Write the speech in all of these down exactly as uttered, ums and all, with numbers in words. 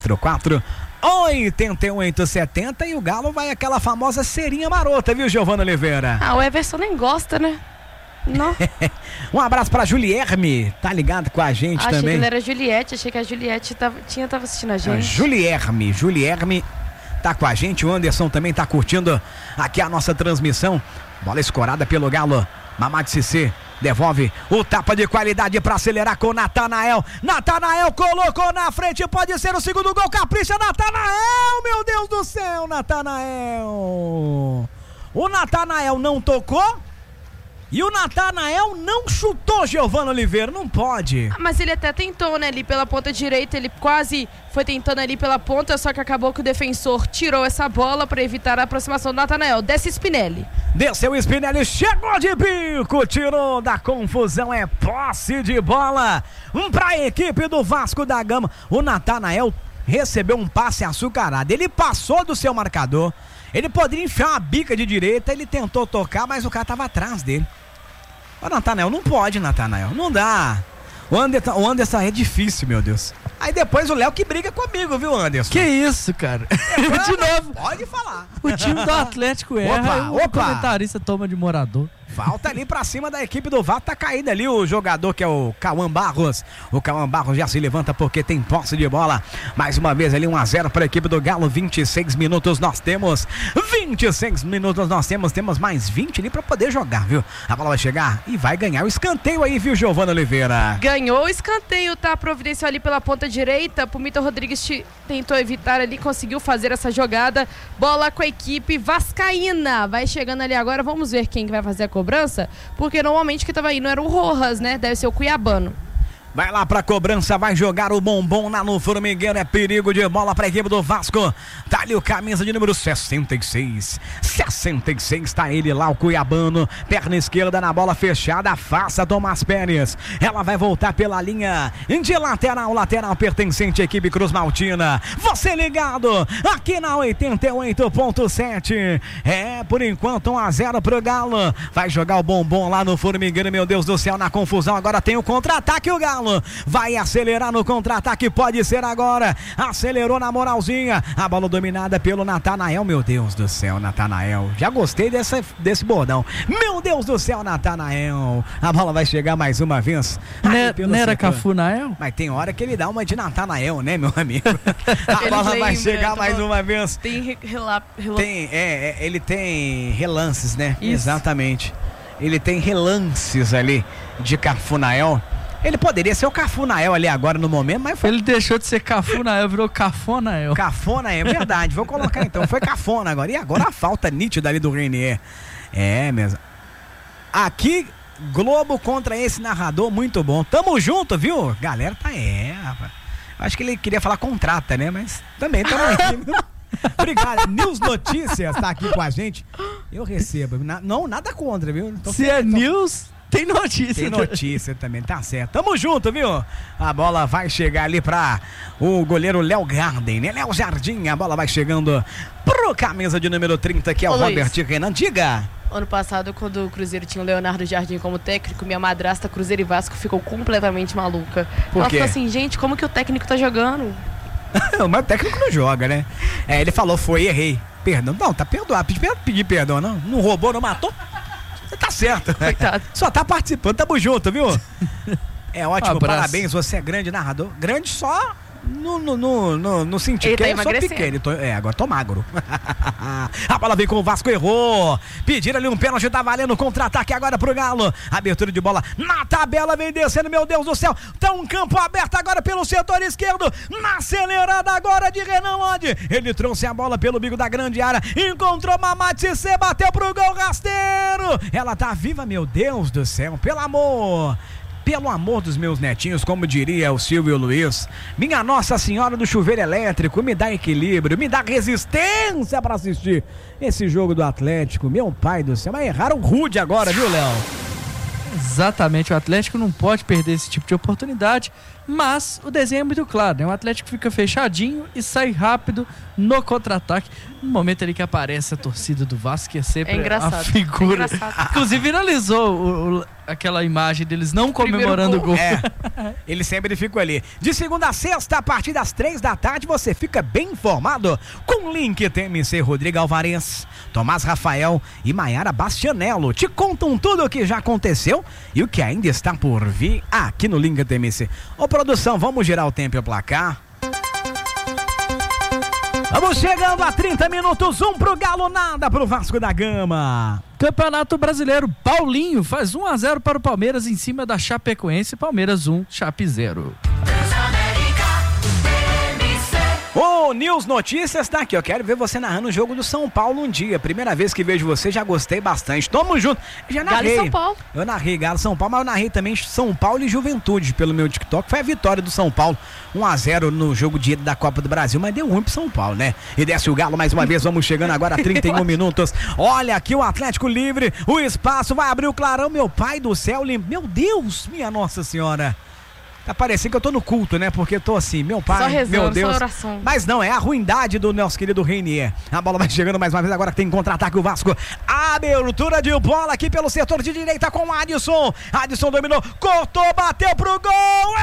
quatro oitenta e oito setenta e o Galo vai aquela famosa cerinha marota, viu, Giovana Oliveira? Ah, o Everson nem gosta, né? Não. Um abraço pra Julierme, tá ligado com a gente achei também. Achei que ele era Juliette, achei que a Juliette tava, tinha, tava assistindo a gente. Ah, Julierme, Julierme tá com a gente, o Anderson também tá curtindo aqui a nossa transmissão. Bola escorada pelo Galo, Mamad Cissé devolve o tapa de qualidade pra acelerar com o Natanael. Natanael colocou na frente, pode ser o segundo gol, capricha Natanael, meu Deus do céu, Natanael. O Natanael não tocou e o Natanael não chutou, Giovana Oliveira, não pode. Ah, mas ele até tentou, né, ali pela ponta direita, ele quase foi tentando ali pela ponta, só que acabou que o defensor tirou essa bola para evitar a aproximação do Natanael. Desce Spinelli. Desceu o Spinelli, chegou de bico, tirou da confusão, é posse de bola um para a equipe do Vasco da Gama. O Natanael recebeu um passe açucarado, ele passou do seu marcador, ele poderia enfiar uma bica de direita, ele tentou tocar, mas o cara estava atrás dele. O Natanael não pode, Natanael, não dá. O Anderson, o Anderson é difícil, meu Deus. Aí depois o Léo que briga comigo, viu, Anderson? Que isso, cara? De novo. Pode falar. O time do Atlético erra, opa, o opa. comentarista toma de morador. Falta ali pra cima da equipe do Vasco, tá caído ali o jogador que é o Cauã Barros. O Cauã Barros já se levanta porque tem posse de bola. Mais uma vez ali um a zero para a equipe do Galo, vinte e seis minutos nós temos. vinte e seis minutos nós temos, temos mais vinte ali pra poder jogar, viu? A bola vai chegar e vai ganhar o escanteio aí, viu, Giovana Oliveira? Ganhou o escanteio, tá? Providenciou ali pela ponta direita, Pumita Rodrigues tentou evitar ali, conseguiu fazer essa jogada. Bola com a equipe vascaína, vai chegando ali agora, vamos ver quem vai fazer a cobrança, porque normalmente que tava indo era o Rojas, né? Deve ser o cuiabano. Vai lá pra cobrança, vai jogar o bombom lá no formigueiro, é perigo de bola pra equipe do Vasco. Tá ali o camisa de número sessenta e seis, sessenta e seis, tá ele lá, o cuiabano, perna esquerda na bola fechada, afasta Tomás Pérez. Ela vai voltar pela linha de lateral, lateral pertencente à equipe Cruz Maltina. Você ligado aqui na oitenta e oito ponto sete. É, por enquanto um a zero pro Galo. Vai jogar o bombom lá no formigueiro, meu Deus do céu, na confusão. Agora tem o contra-ataque, o Galo vai acelerar no contra-ataque, pode ser agora. Acelerou na moralzinha. A bola dominada pelo Natanael, meu Deus do céu, Natanael. Já gostei dessa, desse bordão. Meu Deus do céu, Natanael. A bola vai chegar mais uma vez. Não era Cafunael? Mas tem hora que ele dá uma de Natanael, né, meu amigo? A bola lembra, vai chegar mais bom. uma vez. Tem, rela, rela... tem é, é, ele tem relances, né? Isso. Exatamente. Ele tem relances ali de Cafunael. Ele poderia ser o Cafunael ali agora no momento, mas foi... Ele deixou de ser Cafunael, virou Cafonael. Cafonael, é verdade, vou colocar então, foi Cafona agora. E agora a falta nítida ali do Renier. É mesmo. Aqui, Globo contra esse narrador, muito bom. Tamo junto, viu? Galera, tá é, rapaz. Acho que ele queria falar contrata, né? Mas também tamo aqui. Obrigado. News Notícias tá aqui com a gente. Eu recebo. Na, não, nada contra, viu? Tô Se é news... Tem notícia. Tem notícia também, tá certo. Tamo junto, viu? A bola vai chegar ali pra o goleiro Léo Garden, né? Léo Jardim, a bola vai chegando pro camisa de número trinta, que é o Ô, Robert Luiz. Renan. Diga. Ano passado, quando o Cruzeiro tinha o Leonardo Jardim como técnico, minha madrasta Cruzeiro e Vasco ficou completamente maluca. Por Ela quê? falou assim, gente, como que o técnico tá jogando? Mas o técnico não joga, né? É, ele falou, foi, errei. Perdão. Não, tá perdoado. Pedir, pedir perdão, não. Não roubou, não matou. Você tá certo. Coitado. Só tá participando, tamo junto, viu? É ótimo, Um abraço. parabéns, você é grande narrador. Grande só no, no, no, no, no sentido Ele que tá eu sou emagrecendo. pequeno. Tô, é, agora tô magro. A bola vem com o Vasco, errou. Pediram ali um pênalti, tá valendo contra-ataque agora pro Galo. Abertura de bola na tabela, vem descendo, meu Deus do céu. Tá um campo aberto agora pelo setor esquerdo. Na acelerada agora de Renan Lodi. Ele trouxe a bola pelo bico da grande área. Encontrou Mamad Cissé, bateu pro gol rasteiro. Ela tá viva, meu Deus do céu. Pelo amor... Pelo amor dos meus netinhos, como diria o Silvio Luiz, minha Nossa Senhora do Chuveiro Elétrico, me dá equilíbrio, me dá resistência para assistir esse jogo do Atlético. Meu pai do céu, mas erraram rude agora, viu, Léo? Exatamente, o Atlético não pode perder esse tipo de oportunidade, Mas o desenho é muito claro, né? O Atlético fica fechadinho e sai rápido no contra-ataque. No momento ali que aparece a torcida do Vasco, que é sempre É engraçado, a figura. é engraçado. Inclusive viralizou o, o, aquela imagem deles não comemorando o gol. É, ele sempre fica ali. De segunda a sexta, a partir das três da tarde, você fica bem informado com o link T M C. Rodrigo Alvarez, Tomás Rafael e Maiara Bastianello te contam tudo o que já aconteceu e o que ainda está por vir aqui no link T M C. Ô produção, vamos girar o tempo e o placar. Vamos chegando a trinta minutos, um pro Galo, nada pro Vasco da Gama. Campeonato Brasileiro, Paulinho faz um a zero para o Palmeiras em cima da Chapecoense. Palmeiras um, Chape zero. O News Notícias tá aqui, eu quero ver você narrando o jogo do São Paulo um dia. Primeira vez que vejo você, já gostei bastante. Tamo junto. Já narrei. Galo e São Paulo. Eu narrei Galo São Paulo, mas eu narrei também São Paulo e Juventude pelo meu TikTok. Foi a vitória do São Paulo, um a zero no jogo de ida da Copa do Brasil, mas deu ruim pro São Paulo, né? E desce o Galo mais uma vez, vamos chegando agora a trinta e um minutos. Olha aqui o Atlético livre, o espaço vai abrir o clarão, meu pai do céu, lim... meu Deus, minha Nossa Senhora. Tá parecendo que eu tô no culto, né? Porque eu tô assim, meu pai, Só rezando, meu Deus. só oração. Mas não, é a ruindade do nosso querido Reinier. A bola vai chegando mais uma vez, agora que tem contra-ataque o Vasco. Abertura de bola aqui pelo setor de direita com o Adson. Adson dominou, cortou, bateu pro gol.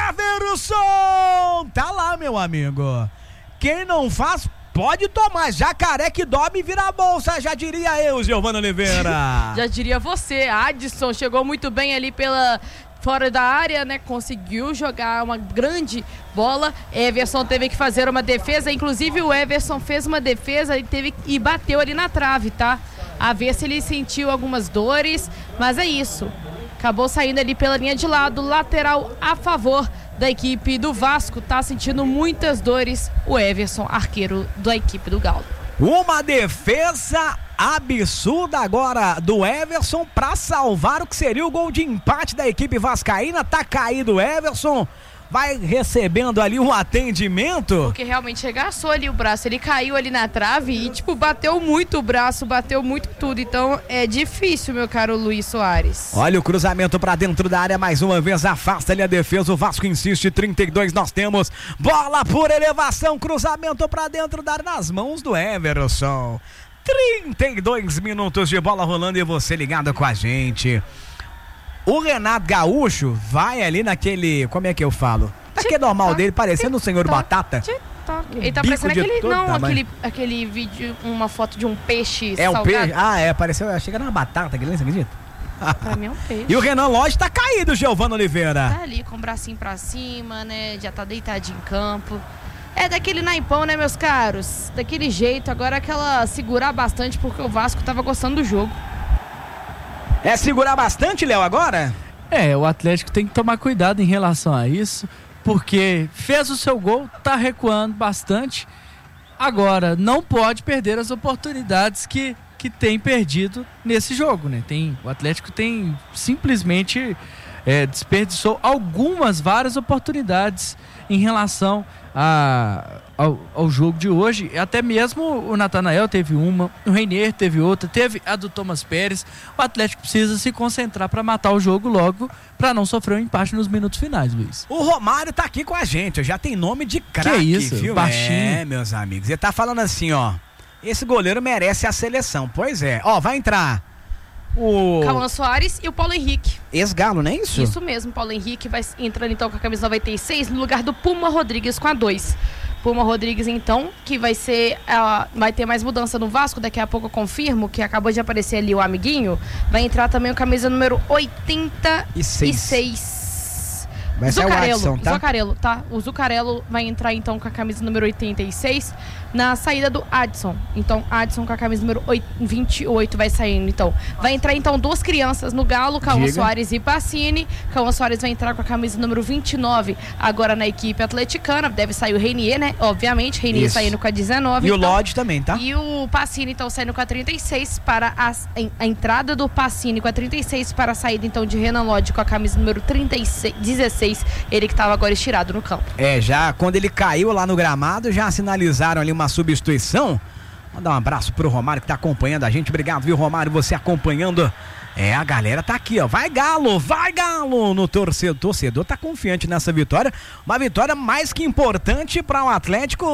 Everson! Tá lá, meu amigo. Quem não faz, pode tomar. Jacaré que dorme e vira a bolsa, já diria eu, Giovana Oliveira. Já diria você, Adson chegou muito bem ali pela... fora da área, né? Conseguiu jogar uma grande bola. Everson teve que fazer uma defesa. Inclusive o Everson fez uma defesa e, teve, e bateu ali na trave, tá? A ver se ele sentiu algumas dores. Mas é isso. Acabou saindo ali pela linha de lado. Lateral a favor da equipe do Vasco. Tá sentindo muitas dores o Everson, arqueiro da equipe do Galo. Uma defesa absurda agora do Everson para salvar o que seria o gol de empate da equipe vascaína. Tá caído o Everson, vai recebendo ali um atendimento. Porque realmente regaçou ali o braço, ele caiu ali na trave e tipo, bateu muito o braço, bateu muito tudo, então é difícil, meu caro Luiz Soares. Olha o cruzamento para dentro da área, mais uma vez afasta ali a defesa, o Vasco insiste, trinta e dois nós temos, bola por elevação, cruzamento para dentro da área nas mãos do Everson. trinta e dois minutos de bola rolando e você ligado com a gente. O Renato Gaúcho vai ali naquele, como é que eu falo? Naquele normal dele, parecendo o senhor Batata. Ele tá parecendo aquele, não, aquele, aquele vídeo, uma foto de um peixe é salgado. Um peixe? Ah, é, pareceu, achei que era uma batata, aquele, você acredita? Pra mim é um peixe. E o Renan Lodge tá caído, Giovana Oliveira. Tá ali com o bracinho pra cima, né, já tá deitadinho em campo. É daquele naipão, né, meus caros? Daquele jeito, agora aquela segurar bastante porque o Vasco tava gostando do jogo. É segurar bastante, Léo, agora? É, o Atlético tem que tomar cuidado em relação a isso, porque fez o seu gol, tá recuando bastante. Agora, não pode perder as oportunidades que, que tem perdido nesse jogo, né? Tem, o Atlético tem simplesmente é, desperdiçou algumas, várias oportunidades em relação a, ao, ao jogo de hoje. Até mesmo o Natanael teve uma, o Reinier teve outra, teve a do Thomas Pérez. O Atlético precisa se concentrar para matar o jogo logo, para não sofrer um empate nos minutos finais, Luiz. O Romário tá aqui com a gente, já tem nome de craque, que isso, viu? Baixinho. É, meus amigos, ele tá falando assim, ó, esse goleiro merece a seleção. Pois é, ó, vai entrar o Cauã Soares e o Paulo Henrique. Ex-Galo, não é isso? Isso mesmo, Paulo Henrique vai entrando então com a camisa noventa e seis no lugar do Puma Rodrigues com a dois. Puma Rodrigues então, que vai ser, uh, vai ter mais mudança no Vasco, daqui a pouco eu confirmo, que acabou de aparecer ali o amiguinho. Vai entrar também o camisa número oitenta e seis. Vai ser o Adson, tá? Zucarello, tá? O Zucarello vai entrar então com a camisa número oitenta e seis na saída do Adson. Então, Adson com a camisa número vinte e oito vai saindo. Então, vai entrar então duas crianças no Galo, Cauã Soares e Pacini. Cauã Soares vai entrar com a camisa número vinte e nove agora na equipe atleticana. Deve sair o Reinier, né? Obviamente, Reinier saindo com a dezenove. E então, o Lodge também, tá? E o Pacini então saindo com a trinta e seis para a, a entrada do Pacini com a trinta e seis para a saída então de Renan Lodge com a camisa número trinta e seis, dezesseis. Ele que estava agora estirado no campo. É, já quando ele caiu lá no gramado, já sinalizaram ali uma substituição. Mandar um abraço pro Romário que tá acompanhando a gente. Obrigado, viu, Romário, você acompanhando. É, a galera tá aqui, ó. Vai Galo, vai Galo no torcedor. O torcedor tá confiante nessa vitória. Uma vitória mais que importante para o Atlético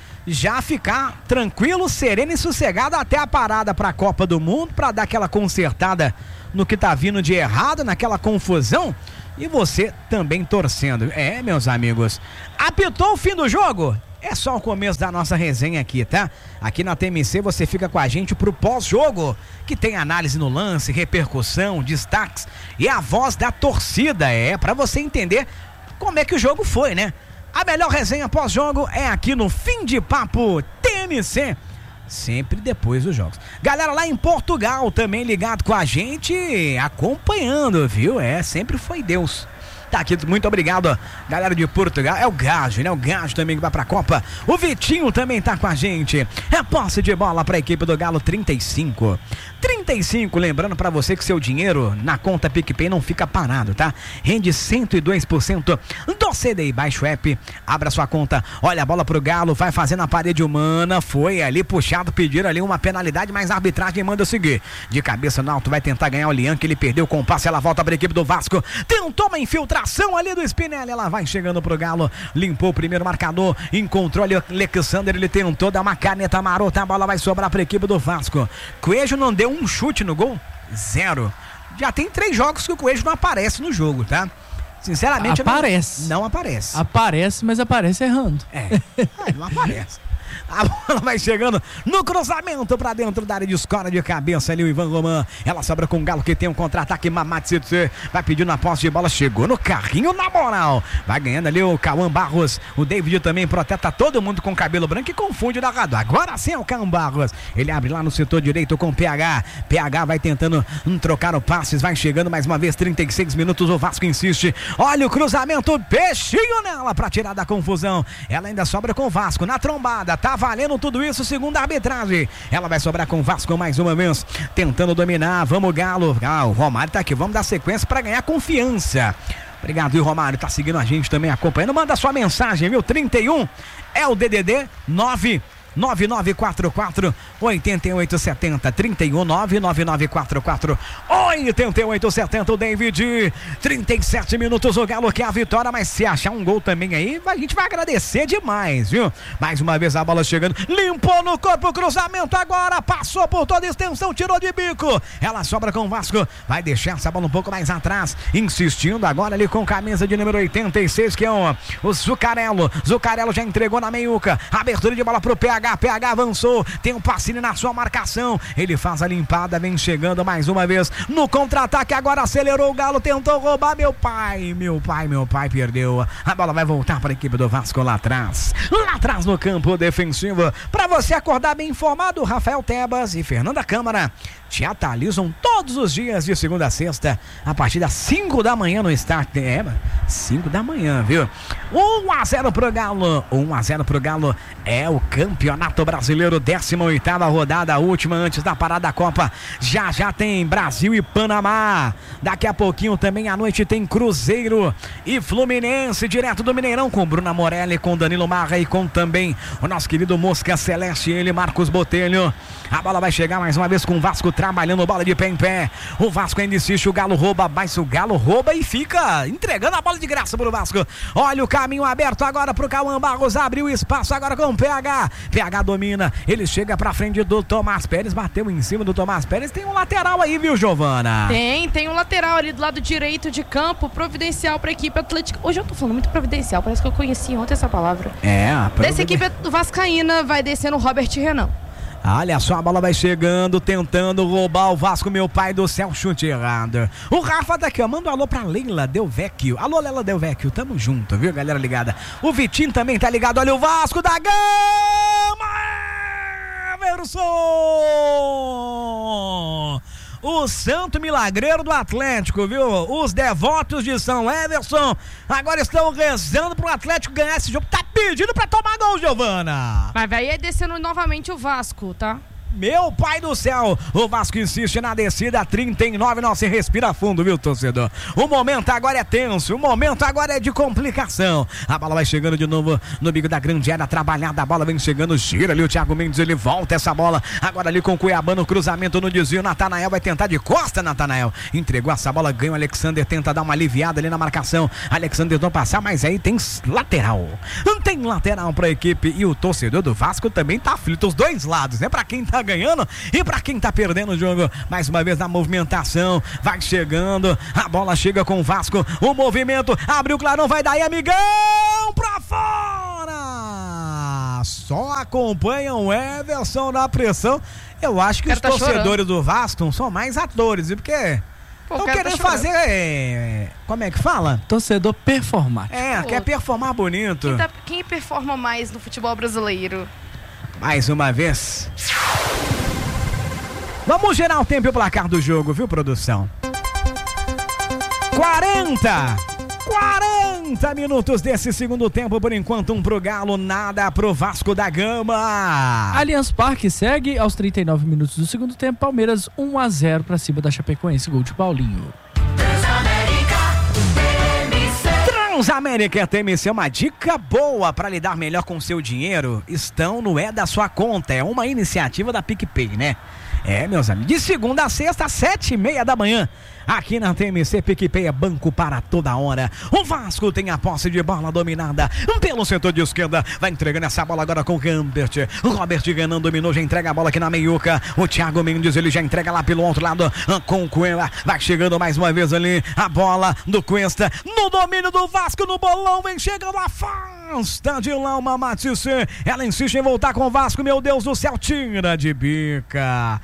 já ficar tranquilo, sereno e sossegado até a parada para a Copa do Mundo, para dar aquela consertada no que tá vindo de errado, naquela confusão. E você também torcendo. É, meus amigos, apitou o fim do jogo? É só o começo da nossa resenha aqui, tá? Aqui na T M C você fica com a gente pro pós-jogo, que tem análise no lance, repercussão, destaques e a voz da torcida, é, pra você entender como é que o jogo foi, né? A melhor resenha pós-jogo é aqui no Fim de Papo T M C, sempre depois dos jogos. Galera lá em Portugal também ligado com a gente, acompanhando, viu? É, sempre foi Deus. Tá aqui, muito obrigado, galera de Portugal. É o Gajo, né? O Gajo também que vai pra Copa. O Vitinho também tá com a gente. É posse de bola pra equipe do Galo, trinta e cinco. trinta e cinco, lembrando pra você que seu dinheiro na conta PicPay não fica parado, tá? Rende cento e dois por cento do C D I. Baixa o app, abra sua conta, olha a bola pro Galo, vai fazendo a parede humana, foi ali puxado, pediram ali uma penalidade, mas a arbitragem manda seguir. De cabeça no alto, vai tentar ganhar o Lian, que ele perdeu o compasso, ela volta pra equipe do Vasco. Tentou uma infiltração ali do Spinelli, ela vai chegando pro Galo, limpou o primeiro marcador, encontrou ali o Alexander, ele tentou dar uma caneta marota, a bola vai sobrar pra equipe do Vasco. Coelho não deu um chute no gol, zero. Já tem três jogos que o Coelho não aparece no jogo, tá? Sinceramente, aparece. Não, não aparece. Aparece, mas aparece errando. É, não aparece. A bola vai chegando no cruzamento pra dentro da área de escola de cabeça ali o Ivan Roman. Ela sobra com o Galo que tem um contra-ataque. Mamatse vai pedindo a posse de bola. Chegou no carrinho na moral. Vai ganhando ali o Cauã Barros. O David também proteta todo mundo com cabelo branco e confunde o narrador. Agora sim é o Cauã Barros. Ele abre lá no setor direito com o P H. P H vai tentando hum, trocar o passes. Vai chegando mais uma vez. trinta e seis minutos. O Vasco insiste. Olha o cruzamento. Peixinho nela pra tirar da confusão. Ela ainda sobra com o Vasco na trombada. Tá valendo tudo isso, segundo a arbitragem. Ela vai sobrar com o Vasco mais uma vez, tentando dominar. Vamos, Galo. Ah, o Romário tá aqui. Vamos dar sequência para ganhar confiança. Obrigado, viu, Romário? Tá seguindo a gente também, acompanhando. Manda sua mensagem, viu? trinta e um é o D D D nove nove nove quatro quatro oito oito sete zero. trinta e um nove nove nove quatro quatro oito oito sete zero. O David, trinta e sete minutos, o Galo quer a vitória, mas se achar um gol também aí, a gente vai agradecer demais, viu? Mais uma vez a bola chegando, limpou no corpo, cruzamento agora, passou por toda a extensão, tirou de bico, ela sobra com o Vasco, vai deixar essa bola um pouco mais atrás, insistindo agora ali com camisa de número oitenta e seis, que é o, o Zucarello. Zucarello já entregou na meiuca, abertura de bola pro P H. P H avançou, tem um passinho na sua marcação, ele faz a limpada, vem chegando mais uma vez no contra-ataque, agora acelerou o Galo, tentou roubar, meu pai, meu pai, meu pai perdeu, a bola vai voltar para a equipe do Vasco lá atrás, lá atrás no campo defensivo, para você acordar bem informado, Rafael Tebas e Fernanda Câmara te atualizam todos os dias de segunda a sexta, a partir das cinco da manhã no Start. É, cinco da manhã, viu? um a zero pro Galo, um a zero pro Galo, é o Campeonato Brasileiro, décima oitava rodada, a última antes da parada da Copa. Já já tem Brasil e Panamá, daqui a pouquinho também à noite tem Cruzeiro e Fluminense, direto do Mineirão, com Bruna Morelli, com Danilo Marra e com também o nosso querido Mosca Celeste, ele, Marcos Botelho. A bola vai chegar mais uma vez com o Vasco trabalhando, bola de pé em pé, o Vasco ainda insiste, o Galo rouba, mas o Galo rouba e fica entregando a bola de graça pro Vasco. Olha o caminho aberto agora pro Cauã Barros, abriu espaço agora com o P H, P H domina, ele chega pra frente do Tomás Pérez, bateu em cima do Tomás Pérez, tem um lateral aí, viu, Giovana? Tem, tem um lateral ali do lado direito de campo, providencial pra equipe atlética. Hoje eu tô falando muito providencial, parece que eu conheci ontem essa palavra. É, a prov... Dessa equipe vascaína vai descendo o Robert Renan. Olha só, a bola vai chegando, tentando roubar o Vasco, meu pai do céu, chute errado. O Rafa tá aqui, ó, manda um alô pra Leila Del Vecchio. Alô, Leila Del Vecchio, tamo junto, viu, galera ligada. O Vitinho também tá ligado, olha o Vasco da Gama! Everson! O santo milagreiro do Atlético, viu? Os devotos de São Everson agora estão rezando pro Atlético ganhar esse jogo. Tá pedindo pra tomar gol, Giovana. Mas vai descendo novamente o Vasco, tá? Meu pai do céu, o Vasco insiste na descida, trinta e nove, não se respira fundo, viu, torcedor? O momento agora é tenso, o momento agora é de complicação. A bola vai chegando de novo no bico da grande área, trabalhada, a bola vem chegando, gira ali o Thiago Mendes, ele volta essa bola, agora ali com o Cuiabá no cruzamento no desvio, Natanael vai tentar de costa, Natanael entregou essa bola, ganha o Alexander, tenta dar uma aliviada ali na marcação, Alexander não passar, mas aí tem lateral, não tem lateral pra equipe e o torcedor do Vasco também tá aflito, os dois lados, né? Pra quem tá ganhando e pra quem tá perdendo o jogo. Mais uma vez na movimentação, vai chegando, a bola chega com o Vasco, o movimento, abre o clarão, vai daí, amigão, pra fora! Só acompanham o Everson na pressão. Eu acho que os tá torcedores chorando. do Vasco são mais atores, viu? Porque estão querendo tá fazer, é, como é que fala? Torcedor performático. É, Pô. quer performar bonito. Quem, tá- quem performa mais no futebol brasileiro? Mais uma vez. Vamos gerar o tempo e o placar do jogo, viu, produção? quarenta! quarenta minutos desse segundo tempo, por enquanto um pro Galo, nada pro Vasco da Gama. Allianz Parque segue aos trinta e nove minutos do segundo tempo, Palmeiras um a zero pra cima da Chapecoense, gol de Paulinho. Transamérica T M C, uma dica boa para lidar melhor com o seu dinheiro estão no É da Sua Conta, é uma iniciativa da PicPay, né? É, meus amigos, de segunda a sexta, às sete e meia da manhã, aqui na T M C, PicPay é banco para toda hora. O Vasco tem a posse de bola dominada pelo setor de esquerda, vai entregando essa bola agora com o Gambert. O Robert Renan dominou, já entrega a bola aqui na meiuca. O Thiago Mendes, ele já entrega lá pelo outro lado com o Cueva. Vai chegando mais uma vez ali a bola do Cuesta no domínio do Vasco, no bolão, vem chegando, afasta de lá uma Matisse. Ela insiste em voltar com o Vasco, meu Deus do céu, tira de bica.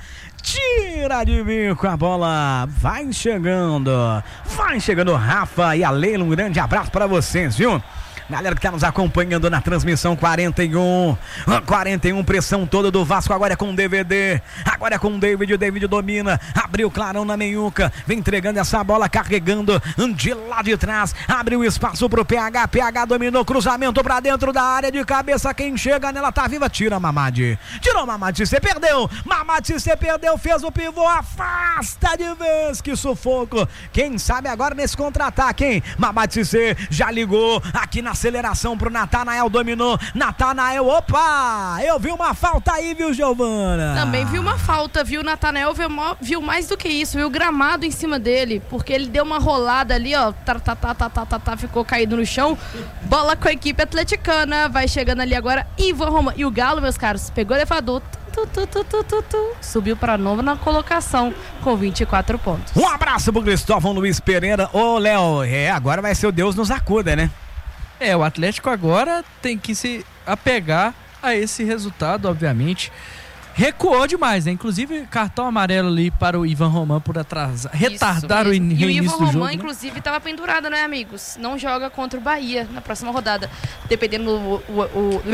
Tira de bico a bola, vai chegando, vai chegando Rafa e a Leila, um grande abraço para vocês, viu? Galera que tá nos acompanhando na transmissão, quarenta e um, quarenta e um, pressão toda do Vasco, agora é com o D V D, agora é com o David, o David domina, abriu clarão na meiuca, vem entregando essa bola, carregando de lá de trás, abriu o espaço pro P H, P H dominou, cruzamento pra dentro da área, de cabeça, quem chega nela tá viva, tira Mamadi, tirou Mamadi, você perdeu, Mamadi, você perdeu, fez o pivô, afasta de vez, que sufoco, quem sabe agora nesse contra-ataque, hein? Mamadi, você já ligou, aqui na aceleração pro Natanael, dominou, Natanael, opa, eu vi uma falta aí, viu, Giovana? Também viu uma falta, viu? O Natanael viu, mo- viu mais do que isso, viu o gramado em cima dele, porque ele deu uma rolada ali, ó, tá, tá, tá, tá, tá, tá, tá, ficou caído no chão. Bola com a equipe atleticana, vai chegando ali agora Ivan Roma. E o Galo, meus caros, pegou o elevador, tu, tu, tu, tu, tu, tu, subiu pra nova na colocação com vinte e quatro pontos. Um abraço pro Cristóvão Luiz Pereira. Ô, Léo, é, agora vai ser o Deus nos acuda, né? É, o Atlético agora tem que se apegar a esse resultado, obviamente. Recuou demais, né? Inclusive, cartão amarelo ali para o Ivan Roman por atrasar, retardar o in- E o reinício Ivan do jogo. Roman, né? inclusive, estava pendurado, né, amigos? Não joga contra o Bahia na próxima rodada. Dependendo o, o, o-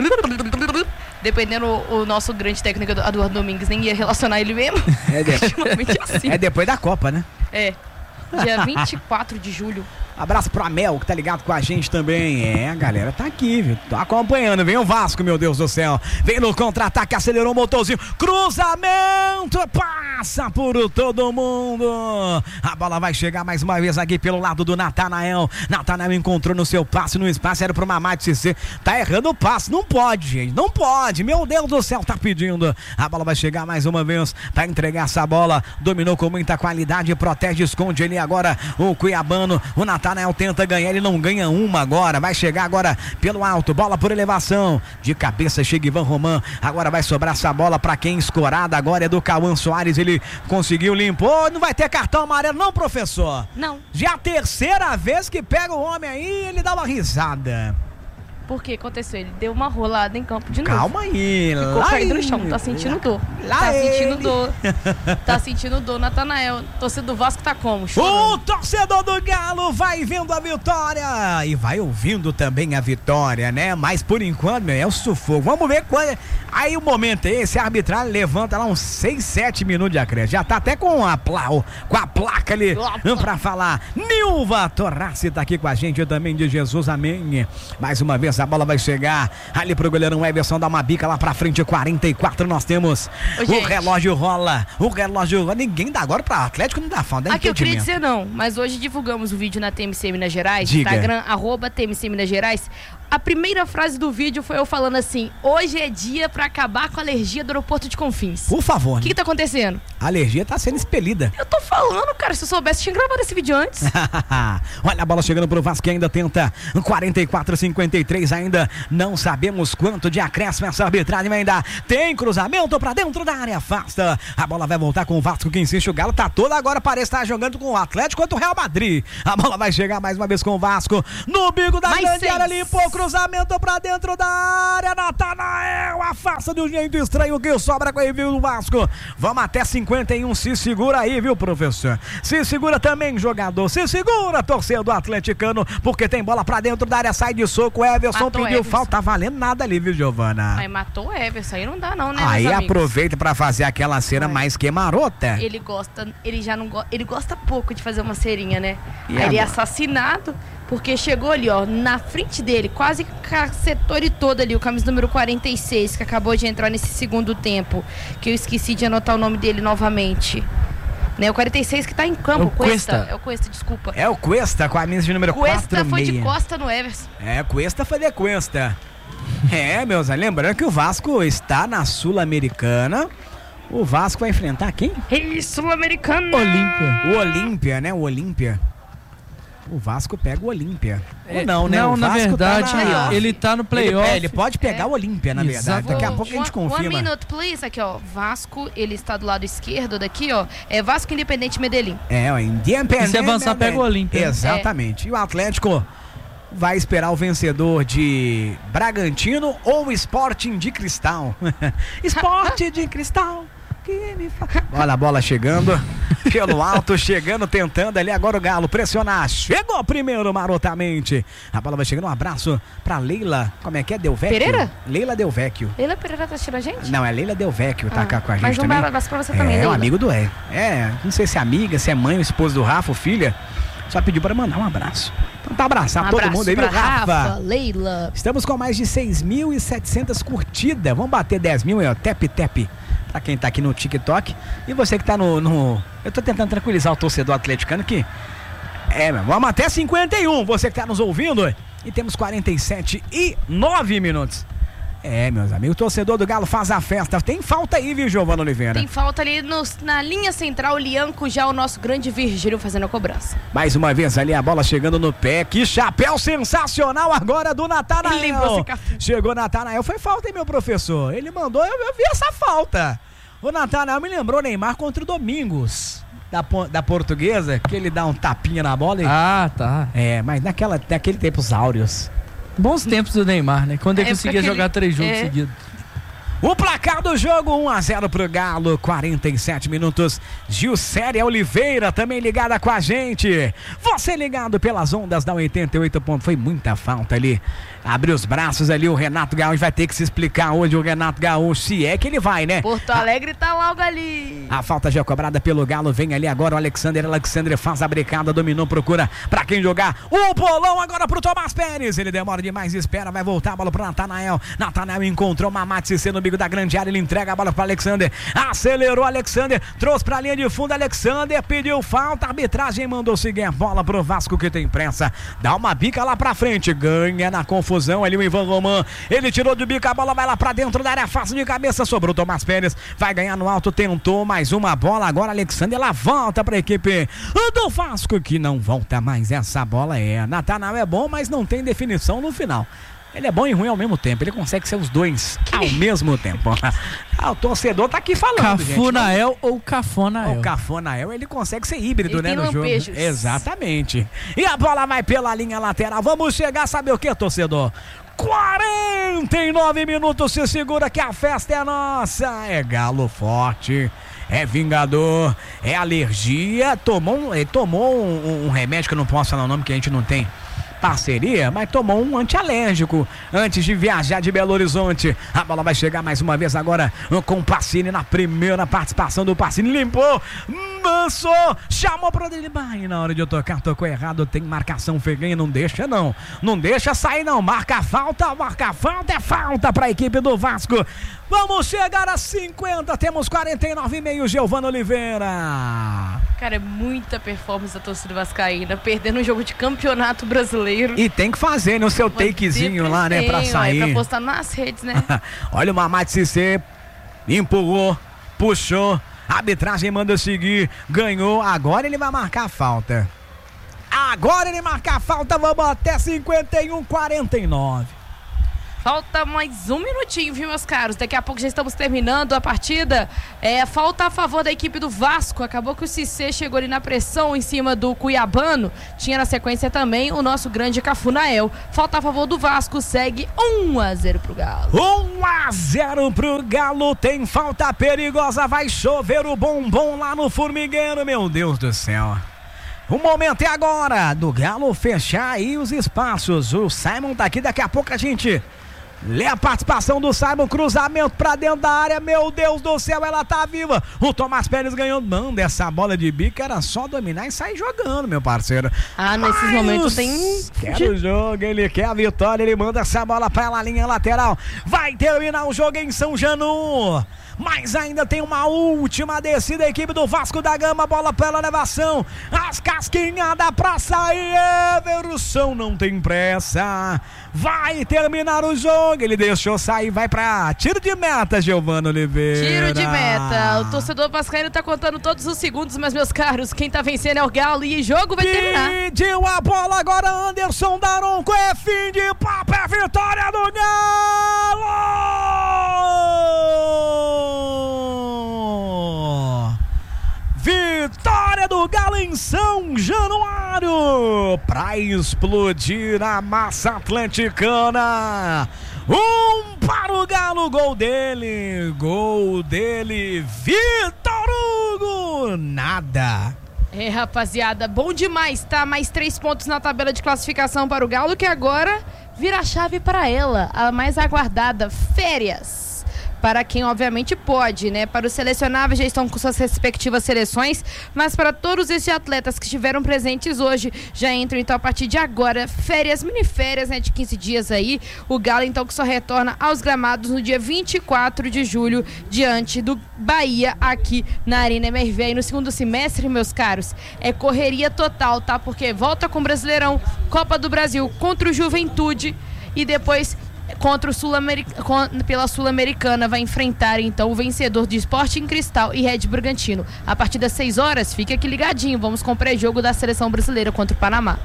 dependendo o, o nosso grande técnico Eduardo Domingues nem ia relacionar ele mesmo. É, de- Ultimamente assim. é depois da Copa, né? É. Dia vinte e quatro de julho. Abraço pro Amel, que tá ligado com a gente também. É, a galera tá aqui, viu? Tô acompanhando. Vem o Vasco, meu Deus do céu. Vem no contra-ataque, acelerou o motorzinho. Cruzamento, passa por todo mundo. A bola vai chegar mais uma vez aqui pelo lado do Natanael. Natanael encontrou no seu passe, no espaço, era pro Mamadi Cissé. Tá errando o passe, não pode, gente. Não pode, meu Deus do céu, tá pedindo. A bola vai chegar mais uma vez pra entregar essa bola. Dominou com muita qualidade, protege, esconde ele agora. O Cuiabano, o Natanael tenta ganhar, ele não ganha uma agora, vai chegar agora pelo alto, bola por elevação, de cabeça chega Ivan Roman, agora vai sobrar essa bola pra quem escorada, agora é do Cauã Soares, ele conseguiu, limpou, não vai ter cartão amarelo não, professor? Não. Já a terceira vez que pega o homem aí, ele dá uma risada. Por que aconteceu? Ele deu uma rolada em campo de novo. Calma aí, Ficou lá caído no ele- chão, tá sentindo dor. lá Tá sentindo ele. dor. Tá sentindo dor, Natanael. Torcedor do Vasco tá como? O Chorando. torcedor do Galo vai vendo a vitória e vai ouvindo também a vitória, né? Mas por enquanto, meu, é o sufoco. Vamos ver quando. Aí o momento é esse, a arbitragem levanta lá uns seis, sete minutos de acréscimo. Já tá até com a, pla... com a placa ali pra falar. Nilva Torrace tá aqui com a gente, eu também de Jesus, amém. Mais uma vez A bola vai chegar ali pro goleirão Everson, dá uma bica lá pra frente, quarenta e quatro nós temos. Ô, o gente. relógio rola, o relógio rola. Ninguém dá agora pra Atlético, não dá falta. Aqui eu queria dizer não, mas hoje divulgamos o vídeo na T M C Minas Gerais, Diga. Instagram, arroba T M C Minas Gerais. A primeira frase do vídeo foi eu falando assim: hoje é dia pra acabar com a alergia do aeroporto de Confins. Por favor. O né? que, que tá acontecendo? A alergia tá sendo expelida. Eu tô falando, cara, se eu soubesse, tinha gravado esse vídeo antes. Olha a bola chegando pro Vasco que ainda tenta. quarenta e quatro a cinquenta e três ainda. Não sabemos quanto de acréscimo essa arbitragem ainda. Tem cruzamento pra dentro da área. Afasta. A bola vai voltar com o Vasco que insiste. O Galo tá todo agora. Parece estar jogando com o Atlético contra o Real Madrid. A bola vai chegar mais uma vez com o Vasco. No bico da Mais grande seis. área. Limpou. Cruzamento pra dentro da área. Natanael. Afasta de um jeito estranho que sobra com a envio do Vasco. Vamos até cinquenta e um. Se segura aí, viu, professor? Se segura também, jogador. Se segura, torcedor atleticano, porque tem bola pra dentro da área, sai de soco. Everson Matou pediu Everson. falta, tá valendo nada ali, viu, Giovana? Aí matou o Everson, aí não dá não, né, Aí meus amigos? aproveita pra fazer aquela cena Vai. mais que marota. Ele gosta, ele já não gosta, ele gosta pouco de fazer uma cerinha, né? E Aí ele é agora? assassinado, porque chegou ali, ó, na frente dele, quase cacetou ele todo ali, o camisa número quarenta e seis, que acabou de entrar nesse segundo tempo, que eu esqueci de anotar o nome dele novamente. Né, o quarenta e seis que tá em campo, É o Cuesta. É o Cuesta, desculpa. É o Cuesta com a camisa de número Cuesta quatro foi de meia. costa no Everson. É, Cuesta foi de Cuesta. É, meus, lembrando que o Vasco está na Sul-Americana. O Vasco vai enfrentar quem? Ei, Sul-Americana! Olímpia. O Olímpia, né? O Olímpia. O Vasco pega o Olímpia. Ou não, né? Não, o na Vasco verdade, tá na... ele tá no Ele, playoff. é, ele pode pegar É. o Olímpia, na verdade. Exato. Daqui a Ô, pouco a gente one- confirma. One minute, please. Aqui, ó. Vasco, ele está do lado esquerdo daqui, ó. É Vasco Independente Medellín. É, o Independente. E se avançar, pega o Olímpia, né? Exatamente. E o Atlético vai esperar o vencedor de Bragantino ou Sporting de Cristal. Esporte de Cristal. Que me fa... Olha a bola chegando pelo alto, chegando, tentando ali agora o Galo pressionar. Chegou primeiro marotamente. A bola vai chegando, um abraço pra Leila. Como é que é? Delvecchio? Pereira? Leila Delvecchio. Leila Pereira tá assistindo a gente? Não, é Leila Delvecchio, tá Ah, cá com a gente mas um também. abraço pra você é, também, É, um Leila. amigo do É. É, não sei se é amiga, se é mãe ou esposa do Rafa, ou filha. Só pediu para mandar um abraço. Então tá abraçar Um todo abraço mundo aí, pra viu, Rafa? Rafa, Leila. Estamos com mais de seis mil e setecentas curtidas. Vamos bater dez mil aí, ó. Tep, tep. Pra quem tá aqui no TikTok. E você que tá no, no... Eu tô tentando tranquilizar o torcedor atleticano que... É, meu, vamos até cinquenta e um. Você que tá nos ouvindo. E temos quarenta e sete e nove minutos. É, meus amigos, o torcedor do Galo faz a festa. Tem falta aí, viu, Giovana Oliveira? Tem falta ali nos- na linha central, o Lianco, já o nosso grande Virgílio fazendo a cobrança. Mais uma vez ali a bola chegando no pé. Que chapéu sensacional agora do Natanael. Ele lembrou esse café. Chegou Natanael. Foi falta, hein, meu professor? Ele mandou, eu, eu vi essa falta. O Natanael me lembrou Neymar contra o Domingos, da, po- da Portuguesa, que ele dá um tapinha na bola e... Ah, tá. É, mas naquela, naquele tempo, os áureos. Bons tempos do Neymar, né? Quando ele É, conseguia porque jogar ele- três jogos é. seguidos. O placar do jogo, um a zero pro Galo, quarenta e sete minutos. Gilcéria Oliveira também ligada com a gente. Você ligado pelas ondas da oitenta e oito pontos. Foi muita falta ali. Abriu os braços ali o Renato Gaúcho. Vai ter que se explicar hoje o Renato Gaúcho, se é que ele vai, né? Porto Alegre tá logo ali. A falta já cobrada pelo Galo, vem ali agora o Alexander, Alexander faz a brecada, dominou, procura pra quem jogar, o bolão agora pro Tomás Pérez, ele demora demais, espera, vai voltar a bola pro Natanael, Natanael encontrou Mamate Cissé no bico da grande área, ele entrega a bola pro Alexander, acelerou Alexander, trouxe pra linha de fundo, Alexander pediu falta, a arbitragem mandou seguir a bola pro Vasco que tem pressa, dá uma bica lá pra frente, ganha na confusão ali o Ivan Roman, ele tirou de bico, a bola vai lá pra dentro da área, fácil de cabeça, sobrou Tomás Pérez, vai ganhar no alto, tentou mais uma bola, agora Alexander, ela volta pra equipe do Vasco, que não volta mais essa bola, é, Natanael é bom, mas não tem definição no final. Ele é bom e ruim ao mesmo tempo, ele consegue ser os dois ao mesmo tempo. Ah, o torcedor tá aqui falando, gente. Cafunael ou Cafonael? O Cafonael, ele consegue ser híbrido, Ele né, tem no jogo. lampejos. Exatamente. E a bola vai pela linha lateral. Vamos chegar, sabe o que, torcedor? quarenta e nove minutos, se segura que a festa é nossa. É Galo forte, é Vingador, é alergia. Tomou, um, tomou um, um remédio que eu não posso falar o nome, que a gente não tem parceria, mas tomou um antialérgico antes de viajar de Belo Horizonte. A bola vai chegar mais uma vez agora com o Pacini na primeira participação do Pacini, limpou, avançou, chamou pro Dribble, na hora de eu tocar, tocou errado, tem marcação feganha, não deixa não, não deixa sair não, marca a falta, marca a falta, é falta pra equipe do Vasco. Vamos chegar a cinquenta, temos quarenta e nove e meio, Giovana Oliveira. Cara, é muita performance da torcida vascaína, perdendo um jogo de campeonato brasileiro. E tem que fazer no seu takezinho lá, né, pra sair. É pra postar nas redes, né? Olha o Mamad Cissé, empurrou, puxou, a arbitragem manda seguir, ganhou, agora ele vai marcar a falta. Agora ele marca a falta, vamos até cinquenta e um, quarenta e nove. Falta mais um minutinho, viu, meus caros? Daqui a pouco já estamos terminando a partida. É, falta a favor da equipe do Vasco. Acabou que o Cissé chegou ali na pressão em cima do Cuiabano. Tinha na sequência também o nosso grande Cafunael. Falta a favor do Vasco. Segue um a zero pro Galo. um a zero pro Galo. Tem falta perigosa. Vai chover o bombom lá no formigueiro. Meu Deus do céu. O momento é agora do Galo fechar aí os espaços. O Simon tá aqui. Daqui a pouco a gente... lê a participação do Simon, cruzamento pra dentro da área, meu Deus do céu, ela tá viva. O Tomás Pérez ganhou, manda essa bola de bico, era só dominar e sair jogando, meu parceiro. Ah, nesses Mas, momentos tem... quer o jogo, ele quer a vitória, ele manda essa bola pra ela, linha lateral. Vai terminar o jogo em São Janu. Mas ainda tem uma última descida, a equipe do Vasco da Gama, bola pela elevação, as casquinhas dá pra sair, Everson não tem pressa, vai terminar o jogo, ele deixou sair, vai pra tiro de meta, Giovana Oliveira. Tiro de meta, o torcedor vascaíno tá contando todos os segundos, mas meus caros, quem tá vencendo é o Galo e o jogo vai terminar. Pediu a bola agora, Anderson Daronco, é fim de papo, é vitória do Galo! Vitória do Galo em São Januário pra explodir a massa atleticana. Um para o Galo, gol dele, gol dele, Vitor Hugo, nada. É, rapaziada, bom demais, tá? Mais três pontos na tabela de classificação para o Galo, que agora vira a chave para ela, a mais aguardada, férias. Para quem obviamente pode, né? Para os selecionáveis já estão com suas respectivas seleções, mas para todos esses atletas que estiveram presentes hoje, já entram então a partir de agora, férias, mini férias, né? De quinze dias aí, o Galo então que só retorna aos gramados no dia vinte e quatro de julho, diante do Bahia, aqui na Arena M R V. E no segundo semestre, meus caros, é correria total, tá? Porque volta com o Brasileirão, Copa do Brasil contra o Juventude e depois... contra o Sul-Americana, pela Sul-Americana, vai enfrentar então o vencedor de Sporting Cristal e Red Bragantino. A partir das seis horas, fica aqui ligadinho, vamos com o pré-jogo da seleção brasileira contra o Panamá.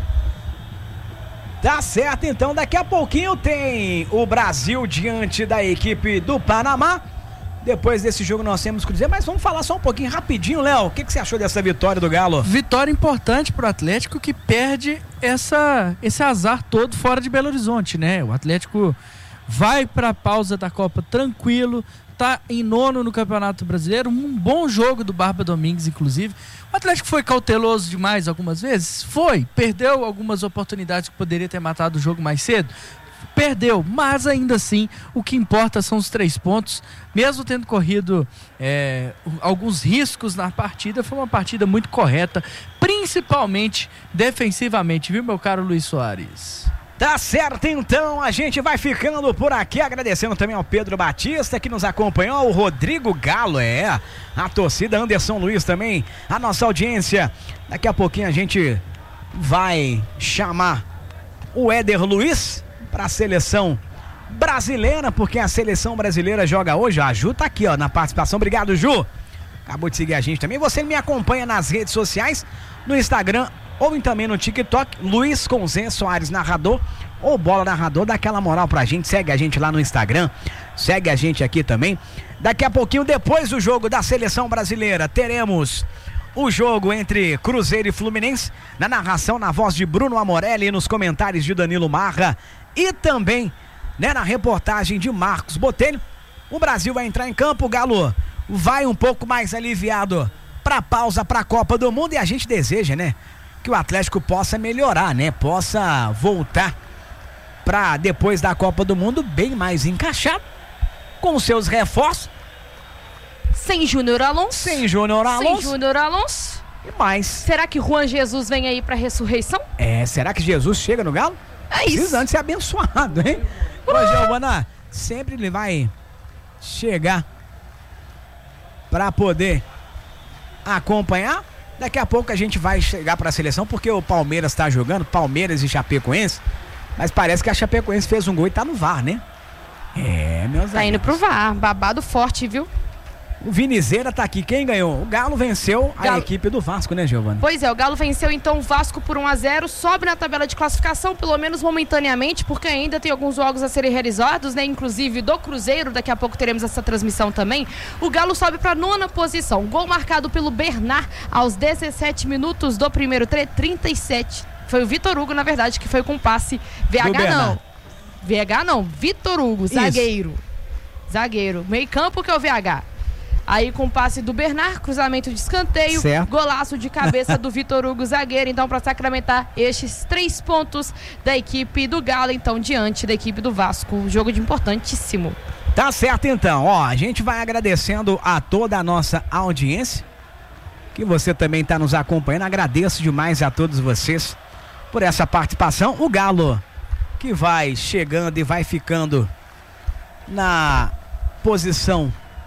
Tá certo, então daqui a pouquinho tem o Brasil diante da equipe do Panamá. Depois desse jogo nós temos que dizer, mas vamos falar só um pouquinho rapidinho, Léo. O que, que você achou dessa vitória do Galo? Vitória importante pro Atlético, que perde essa, esse azar todo fora de Belo Horizonte, né? O Atlético vai pra pausa da Copa tranquilo, tá em nono no Campeonato Brasileiro, um bom jogo do Barba Domingues, inclusive. O Atlético foi cauteloso demais algumas vezes? Foi. Perdeu algumas oportunidades que poderia ter matado o jogo mais cedo? Perdeu, mas ainda assim o que importa são os três pontos. Mesmo tendo corrido é, alguns riscos na partida, foi uma partida muito correta, principalmente defensivamente, viu, meu caro Luiz Soares? Tá certo, então a gente vai ficando por aqui, agradecendo também ao Pedro Batista que nos acompanhou, o Rodrigo Galo, é, a torcida, Anderson Luiz também, a nossa audiência. Daqui a pouquinho a gente vai chamar o Éder Luiz para a seleção brasileira, porque a seleção brasileira joga hoje. A Ju tá aqui, ó, na participação. Obrigado, Ju. Acabou de seguir a gente também. Você me acompanha nas redes sociais, no Instagram ou também no TikTok, Luiz com Zé Soares Narrador ou Bola Narrador. Dá aquela moral pra gente, segue a gente lá no Instagram, segue a gente aqui também. Daqui a pouquinho, depois do jogo da seleção brasileira, teremos o jogo entre Cruzeiro e Fluminense, na narração, na voz de Bruno Amorelli e nos comentários de Danilo Marra. E também, né, na reportagem de Marcos Botelho. O Brasil vai entrar em campo, o Galo vai um pouco mais aliviado para pausa para a Copa do Mundo, e a gente deseja, né, que o Atlético possa melhorar, né, possa voltar para depois da Copa do Mundo bem mais encaixado, com seus reforços, sem Júnior Alonso. Sem Júnior Alonso. Sem Júnior Alonso. E mais. Será que Juan Jesus vem aí pra ressurreição? É, será que Jesus chega no Galo? É isso. Precisa antes ser abençoado, hein? Ô, Giovana, sempre ele vai chegar pra poder acompanhar. Daqui a pouco a gente vai chegar pra seleção, porque o Palmeiras tá jogando, Palmeiras e Chapecoense, mas parece que a Chapecoense fez um gol e tá no V A R, né? É, meus Tá indo pro V A R, babado forte, viu? O Vinizeira tá aqui, quem ganhou? O Galo venceu a Galo. equipe do Vasco, né, Giovana? Pois é, o Galo venceu então o Vasco por um a zero, sobe na tabela de classificação, pelo menos momentaneamente, porque ainda tem alguns jogos a serem realizados, né? Inclusive do Cruzeiro, daqui a pouco teremos essa transmissão também. O Galo sobe para nona posição. Gol marcado pelo Bernard aos dezessete minutos do primeiro tre- trinta e sete. Foi o Vitor Hugo, na verdade, que foi com passe. V H não. V H não, Vitor Hugo, zagueiro. Isso. Zagueiro. Meio campo que é o V H. Aí com o passe do Bernard, cruzamento de escanteio, certo. Golaço de cabeça do Vitor Hugo, zagueiro, então para sacramentar estes três pontos da equipe do Galo, então diante da equipe do Vasco, jogo de importantíssimo. Tá certo então, ó, a gente vai agradecendo a toda a nossa audiência, que você também tá nos acompanhando, agradeço demais a todos vocês por essa participação. O Galo que vai chegando e vai ficando na posição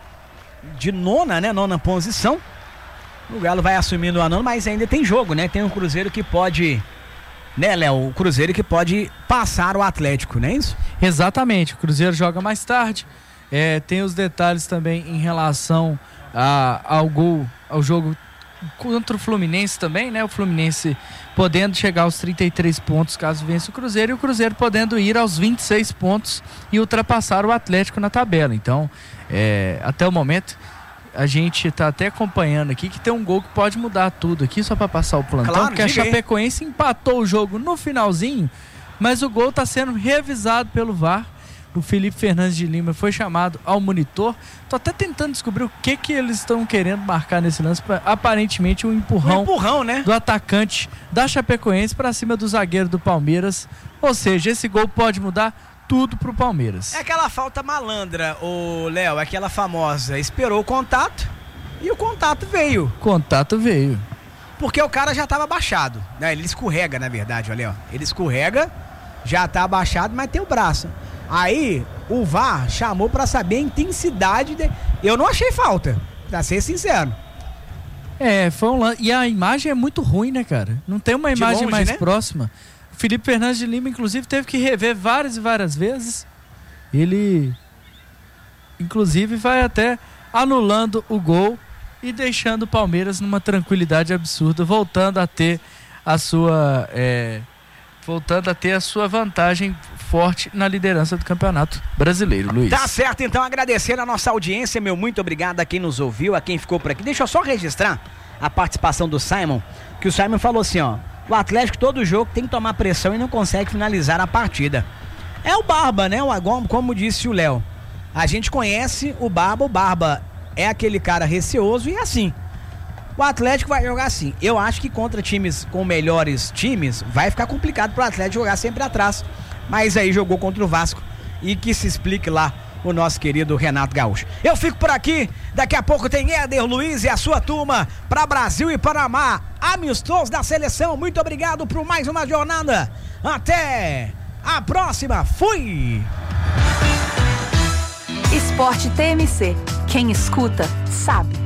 de nona, né? Nona posição. O Galo vai assumindo a nona, mas ainda tem jogo, né? Tem um Cruzeiro que pode, né, Léo? O Cruzeiro que pode passar o Atlético, não é isso? Exatamente, o Cruzeiro joga mais tarde. É, tem os detalhes também em relação a, ao gol, ao jogo contra o Fluminense também, né? O Fluminense podendo chegar aos trinta e três pontos caso vença o Cruzeiro, e o Cruzeiro podendo ir aos vinte e seis pontos e ultrapassar o Atlético na tabela. Então, é, até o momento a gente está até acompanhando aqui que tem um gol que pode mudar tudo aqui, só para passar o plantão, claro, porque a Chapecoense empatou o jogo no finalzinho, mas o gol está sendo revisado pelo V A R. O Felipe Fernandes de Lima foi chamado ao monitor. Tô até tentando descobrir o que que eles estão querendo marcar nesse lance. Pra, aparentemente um empurrão, um empurrão, né? do atacante da Chapecoense para cima do zagueiro do Palmeiras. Ou seja, esse gol pode mudar tudo pro Palmeiras. É aquela falta malandra, o Léo, aquela famosa. Esperou o contato e o contato veio. Contato veio. Porque o cara já tava abaixado, né? Ele escorrega, na verdade, olha, ó. Ele escorrega, já tá abaixado, mas tem o braço. Aí o V A R chamou pra saber a intensidade de... Eu não achei falta, pra ser sincero. É, foi um lance. E a imagem é muito ruim, né, cara? Não tem uma De imagem longe, mais né? próxima. O Felipe Fernandes de Lima, inclusive, teve que rever várias e várias vezes. Ele, inclusive, vai até anulando o gol e deixando o Palmeiras numa tranquilidade absurda, voltando a ter a sua... É, voltando a ter a sua vantagem forte na liderança do Campeonato Brasileiro, Luiz. Tá certo, então, agradecer a nossa audiência, meu muito obrigado a quem nos ouviu, a quem ficou por aqui. Deixa eu só registrar a participação do Simon, que o Simon falou assim, ó, o Atlético todo jogo tem que tomar pressão e não consegue finalizar a partida. É o Barba, né, o Agom, como disse o Léo. A gente conhece o Barba, o Barba é aquele cara receoso e é assim. O Atlético vai jogar assim. Eu acho que contra times com melhores times vai ficar complicado pro Atlético jogar sempre atrás. Mas aí jogou contra o Vasco e que se explique lá o nosso querido Renato Gaúcho. Eu fico por aqui, daqui a pouco tem Éder Luiz e a sua turma para Brasil e Panamá, amistosos da seleção. Muito obrigado por mais uma jornada. Até a próxima. Fui! Esporte T M C. Quem escuta, sabe.